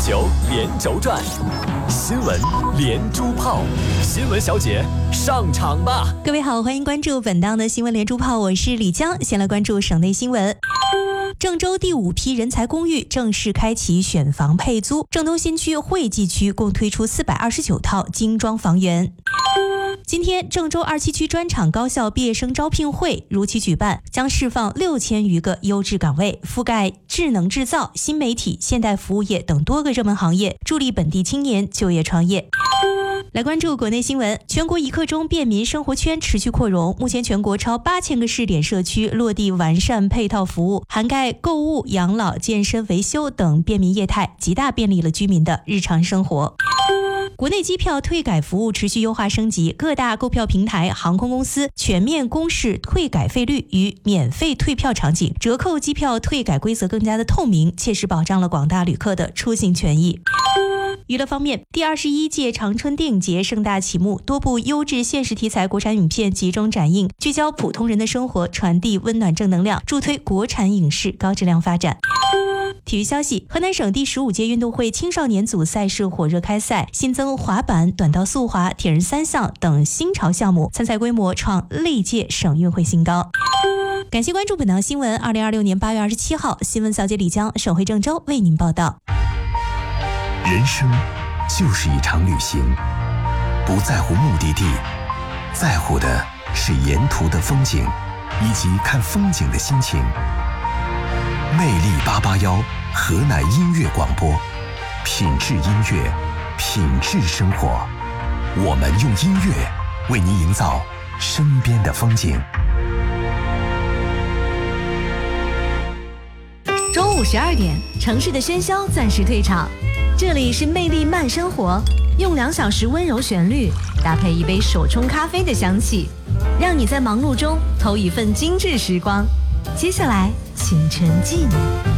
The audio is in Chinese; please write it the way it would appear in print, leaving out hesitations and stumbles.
球连轴转，新闻连珠炮，新闻小姐上场吧！ 各位好，欢迎关注本档的新闻连珠炮，我是李江。先来关注省内新闻。郑州第5批人才公寓正式开启选房配租，郑东新区、惠济区共推出429套精装房源。今天，郑州27区专场高校毕业生招聘会如期举办，将释放6000余个优质岗位，覆盖智能制造、新媒体、现代服务业等多个热门行业，助力本地青年就业创业。来关注国内新闻，全国一刻钟便民生活圈持续扩容，目前全国超8000个试点社区落地完善配套服务，涵盖购物、养老、健身、维修等便民业态，极大便利了居民的日常生活。国内机票退改服务持续优化升级，各大购票平台、航空公司全面公示退改费率与免费退票场景，折扣机票退改规则更加的透明，切实保障了广大旅客的出行权益。娱乐方面，第21届长春电影节盛大启幕，多部优质现实题材国产影片集中展映，聚焦普通人的生活，传递温暖正能量，助推国产影视高质量发展。体育消息，河南省第15届运动会青少年组赛事火热开赛，新增滑板、短道速滑、铁人3项等新潮项目，参赛规模创历届省运会新高。感谢关注本档新闻。2026年8月27号，新闻小姐李江，省会郑州为您报道。 人生就是一场旅行，不在乎目的地，在乎的是沿途的风景以及看风景的心情。魅力881河南音乐广播，品质音乐，品质生活。我们用音乐为您营造身边的风景。 中午12点，城市的喧嚣暂时退场，这里是魅力慢生活，用2小时温柔旋律搭配一杯手冲咖啡的香气，让你在忙碌中偷一份精致时光。接下来，请沉寂你。